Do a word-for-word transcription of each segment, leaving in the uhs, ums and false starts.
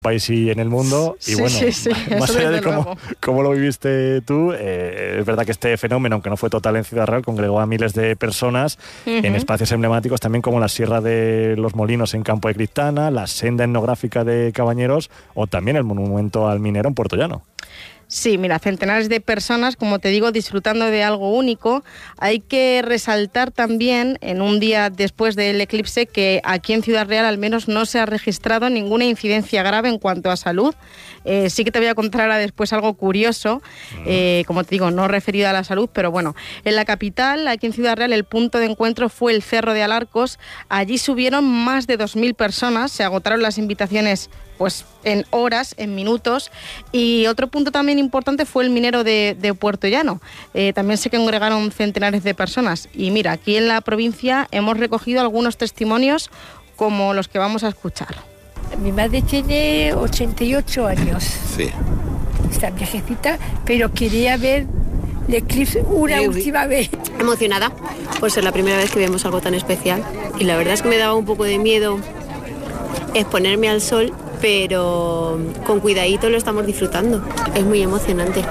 país y en el mundo, y sí, bueno, sí, sí, más allá de cómo, luego. cómo lo viviste tú, eh, es verdad que este fenómeno, aunque no fue total en Ciudad Real, congregó a miles de personas uh-huh. en espacios emblemáticos también como la Sierra de los Molinos en Campo de Criptana, la senda etnográfica de Cabañeros o también el monumento al minero en Puerto Llano. Sí, mira, centenares de personas, como te digo, disfrutando de algo único. Hay que resaltar también, en un día después del eclipse, que aquí en Ciudad Real al menos no se ha registrado ninguna incidencia grave en cuanto a salud. Eh, sí que te voy a contar ahora después algo curioso, eh, como te digo, no referido a la salud, pero bueno, en la capital, aquí en Ciudad Real, el punto de encuentro fue el Cerro de Alarcos. Allí subieron más de dos mil personas, se agotaron las invitaciones pues en horas, en minutos. Y otro punto también importante fue el minero de, de Puerto Llano. Eh, también se congregaron centenares de personas. Y mira, aquí en la provincia hemos recogido algunos testimonios como los que vamos a escuchar. Mi madre tiene ochenta y ocho años. Sí. Está viejecita, pero quería ver el eclipse una sí, última vez. Emocionada por ser la primera vez que vemos algo tan especial. Y la verdad es que me daba un poco de miedo exponerme al sol, pero con cuidadito lo estamos disfrutando. Es muy emocionante.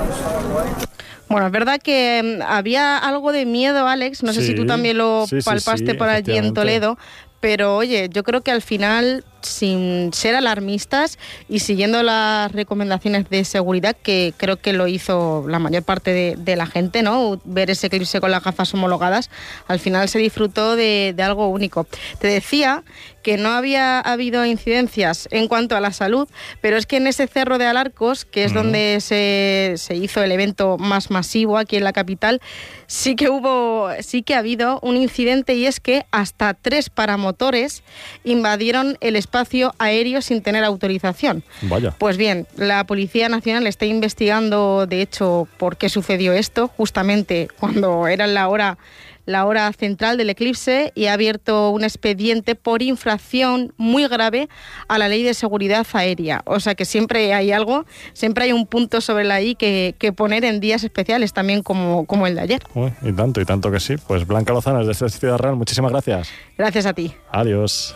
Bueno, es verdad que había algo de miedo, Alex, no sé sí, si tú también lo sí, palpaste sí, sí, por allí en Toledo, pero oye, yo creo que al final, sin ser alarmistas y siguiendo las recomendaciones de seguridad, que creo que lo hizo la mayor parte de, de la gente, ¿no? Ver ese eclipse con las gafas homologadas, al final se disfrutó de, de algo único. Te decía que no había habido incidencias en cuanto a la salud, pero es que en ese Cerro de Alarcos, que es uh-huh. donde se, se hizo el evento más masivo aquí en la capital, sí que hubo, sí que ha habido un incidente, y es que hasta tres paramotores invadieron el espacio aéreo sin tener autorización. Vaya. Pues bien, la Policía Nacional está investigando, de hecho, por qué sucedió esto, justamente cuando era la hora la hora central del eclipse, y ha abierto un expediente por infracción muy grave a la Ley de Seguridad Aérea. O sea que siempre hay algo, siempre hay un punto sobre la I que, que poner en días especiales, también como, como el de ayer. Uy, y tanto, y tanto que sí. Pues Blanca Lozano, desde Ciudad Real, muchísimas gracias. Gracias a ti. Adiós.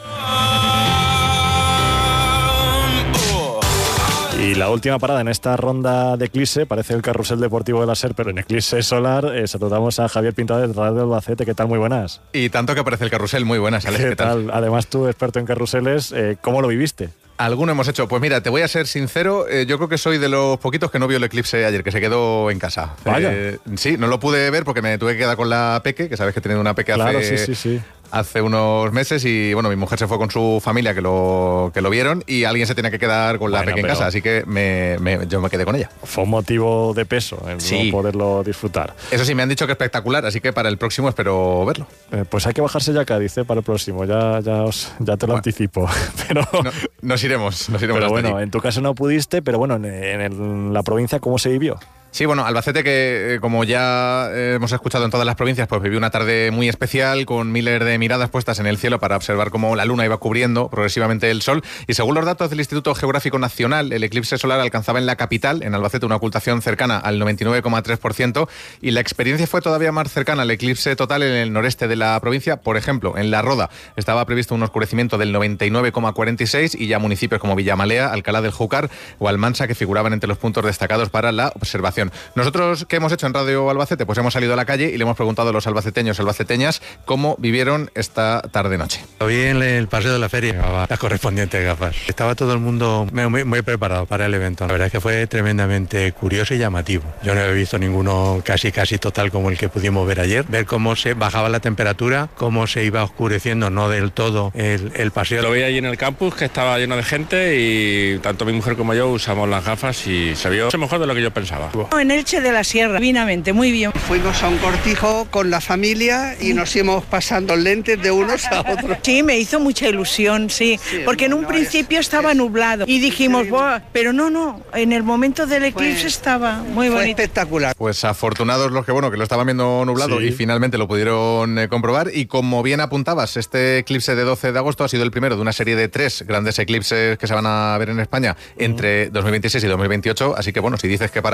Y la última parada en esta ronda de eclipse, parece el carrusel deportivo de la SER, pero en eclipse solar, eh, saludamos a Javier Pintado de Radio Albacete. ¿Qué tal? Muy buenas. Y tanto que parece el carrusel, muy buenas, Alex. ¿Qué, ¿Qué tal? tal? Además, tú, experto en carruseles, eh, ¿cómo lo viviste? Alguno hemos hecho. Pues mira, te voy a ser sincero, eh, yo creo que soy de los poquitos que no vio el eclipse ayer, que se quedó en casa. Vaya. Eh, sí, no lo pude ver porque me tuve que quedar con la peque, que sabes que he tenido una peque claro, hace... sí, sí, sí. hace unos meses, y bueno, mi mujer se fue con su familia que lo, que lo vieron, y alguien se tenía que quedar con la bueno, peque en casa, así que me, me, yo me quedé con ella. Fue un motivo de peso el sí. no poderlo disfrutar. Eso sí, me han dicho que es espectacular, así que para el próximo espero verlo. Eh, pues hay que bajarse ya a Cádiz, ¿eh? Para el próximo, ya, ya, os, ya te lo bueno, anticipo. Pero, no, nos iremos, nos iremos. Pero bueno, allí. En tu caso no pudiste, pero bueno, en, en, el, en la provincia, ¿cómo se vivió? Sí, bueno, Albacete, que eh, como ya eh, hemos escuchado en todas las provincias, pues vivió una tarde muy especial, con miles de miradas puestas en el cielo para observar cómo la luna iba cubriendo progresivamente el sol. Y según los datos del Instituto Geográfico Nacional, el eclipse solar alcanzaba en la capital, en Albacete, una ocultación cercana al noventa y nueve coma tres por ciento, y la experiencia fue todavía más cercana al eclipse total en el noreste de la provincia. Por ejemplo, en La Roda estaba previsto un oscurecimiento del noventa y nueve coma cuarenta y seis, y ya municipios como Villamalea, Alcalá del Júcar o Almansa, que figuraban entre los puntos destacados para la observación. Nosotros, ¿qué hemos hecho en Radio Albacete? Pues hemos salido a la calle y le hemos preguntado a los albaceteños y albaceteñas cómo vivieron esta tarde-noche. Lo vi en el paseo de la feria, las correspondientes gafas. Estaba todo el mundo muy, muy preparado para el evento. La verdad es que fue tremendamente curioso y llamativo. Yo no he visto ninguno casi casi total como el que pudimos ver ayer. Ver cómo se bajaba la temperatura, cómo se iba oscureciendo, no del todo, el, el paseo. Lo vi allí en el campus, que estaba lleno de gente, y tanto mi mujer como yo usamos las gafas y se vio mejor de lo que yo pensaba. En Elche de la Sierra, divinamente, muy bien. Fuimos a un cortijo con la familia y nos íbamos pasando lentes de unos a otros. Sí, me hizo mucha ilusión, sí, sí porque en un no, principio es, estaba es, nublado y dijimos, Buah", pero no, no, en el momento del eclipse fue, estaba muy fue bonito. Espectacular. Pues afortunados los que, bueno, que lo estaban viendo nublado sí. y finalmente lo pudieron eh, comprobar. Y como bien apuntabas, este eclipse de doce de agosto ha sido el primero de una serie de tres grandes eclipses que se van a ver en España entre dos mil veintiséis y dos mil veintiocho, así que bueno, si dices que para Cádiz,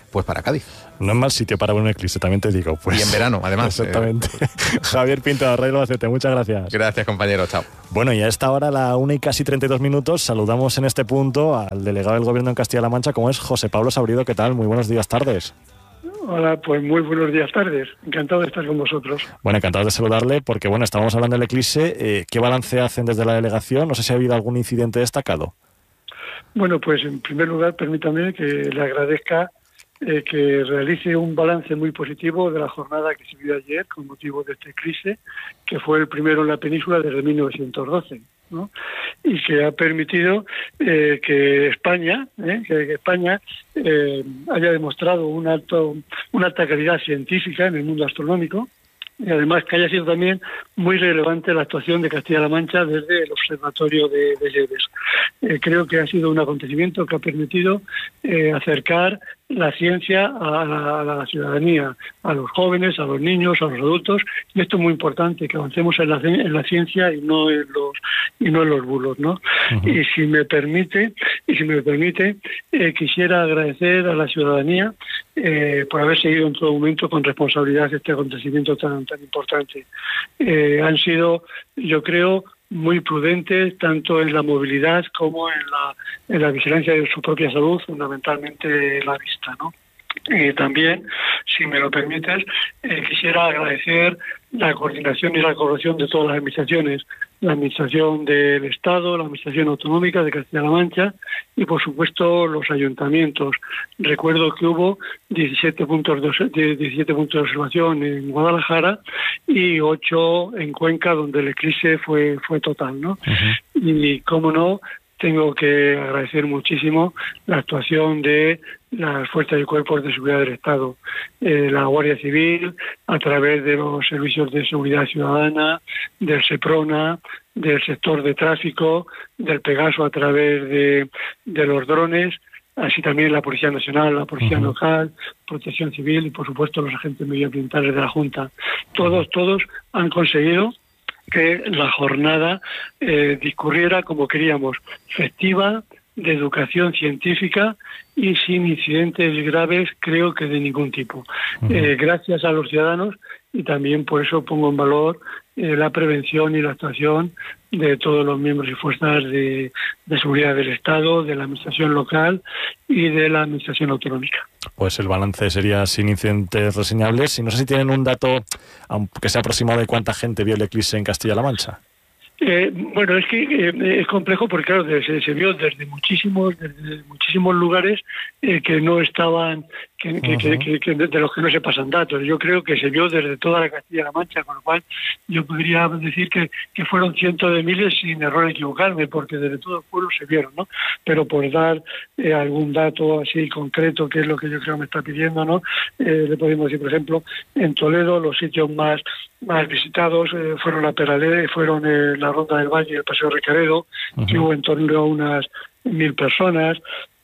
pues para Cádiz. No es mal sitio para ver un eclipse, también te digo. Pues. Y en verano, además. Exactamente. Eh. Javier Pinto, de Radio Albacete, muchas gracias. Gracias, compañero, chao. Bueno, y a esta hora, a la una y casi treinta y dos minutos, saludamos en este punto al delegado del Gobierno en Castilla-La Mancha, como es José Pablo Sabrido. ¿Qué tal? Muy buenos días, tardes. Hola, pues muy buenos días, tardes. Encantado de estar con vosotros. Bueno, encantado de saludarle, porque bueno, estábamos hablando del eclipse. Eh, ¿Qué balance hacen desde la delegación? No sé si ha habido algún incidente destacado. Bueno, pues en primer lugar, permítame que le agradezca eh, que realice un balance muy positivo de la jornada que se vivió ayer con motivo de este eclipse, que fue el primero en la península desde mil novecientos doce, ¿no? Y que ha permitido eh, que España, eh, que, que España eh, haya demostrado un alto, una alta calidad científica en el mundo astronómico, y además que haya sido también muy relevante la actuación de Castilla-La Mancha desde el Observatorio de, de Lleves. Eh, creo que ha sido un acontecimiento que ha permitido eh, acercar la ciencia a la, a la ciudadanía, a los jóvenes, a los niños, a los adultos, y esto es muy importante, que avancemos en la, en la ciencia y no en los y no en los bulos, ¿no? Uh-huh. Y si me permite, y si me permite, eh, quisiera agradecer a la ciudadanía eh, por haber seguido en todo momento con responsabilidad este acontecimiento tan tan importante. Eh, han sido, yo creo, muy prudentes tanto en la movilidad como en la, en la vigilancia de su propia salud, fundamentalmente la vista, ¿no? Eh, también, si me lo permites, eh, quisiera agradecer la coordinación y la colaboración de todas las administraciones, la administración del Estado, la administración autonómica de Castilla-La Mancha y, por supuesto, los ayuntamientos. Recuerdo que hubo diecisiete puntos de, diecisiete puntos de observación en Guadalajara y ocho en Cuenca, donde el eclipse fue fue total, ¿no? Uh-huh. Y, cómo no, tengo que agradecer muchísimo la actuación de las fuerzas y cuerpos de seguridad del Estado, eh, la Guardia Civil, a través de los servicios de seguridad ciudadana, del SEPRONA, del sector de tráfico, del Pegaso a través de, de los drones, así también la Policía Nacional, la Policía uh-huh. Local, Protección Civil y, por supuesto, los agentes medioambientales de la Junta. Todos, todos han conseguido que la jornada eh, discurriera como queríamos, festiva, de educación científica y sin incidentes graves, creo que de ningún tipo. Uh-huh. Eh, gracias a los ciudadanos, y también por eso pongo en valor eh, la prevención y la actuación de todos los miembros y fuerzas de, de seguridad del Estado, de la administración local y de la administración autonómica. Pues el balance sería sin incidentes reseñables. Y no sé si tienen un dato, aunque sea aproximado, de cuánta gente vio el eclipse en Castilla-La Mancha. Eh, bueno, es que eh, es complejo porque, claro, se, se vio desde muchísimos desde muchísimos lugares eh, que no estaban, que, que, uh-huh. que, que, que de los que no se pasan datos. Yo creo que se vio desde toda la Castilla-La Mancha, con lo cual yo podría decir que, que fueron cientos de miles sin error equivocarme, porque desde todo el pueblo se vieron, ¿no? Pero por dar eh, algún dato así concreto, que es lo que yo creo me está pidiendo, ¿no? Eh, le podemos decir, por ejemplo, en Toledo los sitios más más visitados eh, fueron la Peraleda, fueron eh, la Ronda del Valle y el Paseo Recaredo, uh-huh. que hubo en torno a unas mil personas.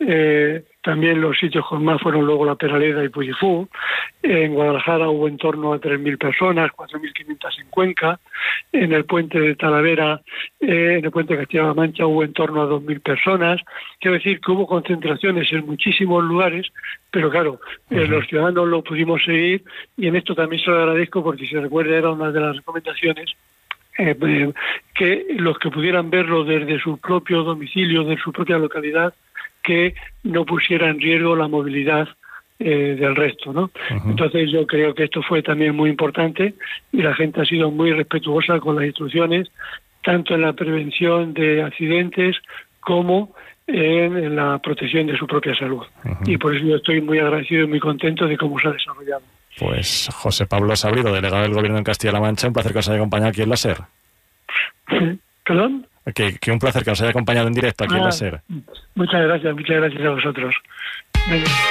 Eh, también los sitios con más fueron luego la Peraleda y Puyifú. En Guadalajara hubo en torno a tres mil personas, cuatro mil quinientas en Cuenca. En el puente de Talavera, eh, en el puente de Castilla-La Mancha hubo en torno a dos mil personas. Quiero decir que hubo concentraciones en muchísimos lugares, pero claro, eh, uh-huh. los ciudadanos lo pudimos seguir, y en esto también se lo agradezco, porque si se recuerda era una de las recomendaciones, eh, eh, que los que pudieran verlo desde su propio domicilio, de su propia localidad, que no pusiera en riesgo la movilidad eh, del resto, ¿no? Uh-huh. Entonces yo creo que esto fue también muy importante, y la gente ha sido muy respetuosa con las instrucciones, tanto en la prevención de accidentes como en, en la protección de su propia salud. Uh-huh. Y por eso yo estoy muy agradecido y muy contento de cómo se ha desarrollado. Pues José Pablo Sabrido, delegado del Gobierno en Castilla-La Mancha, un placer que os haya acompañado aquí en la SER. ¿Perdón? Que, que un placer que nos haya acompañado en directo aquí ah, en la SER. Muchas gracias, muchas gracias a vosotros.